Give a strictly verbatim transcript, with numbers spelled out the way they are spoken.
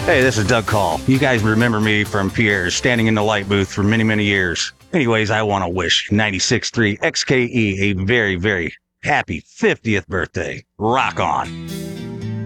Hey, this is Doug Call. You guys remember me from Pierre's standing in the light booth for many, many years. Anyways, I want to wish ninety-six point three X K E a very, very happy fiftieth birthday. Rock on.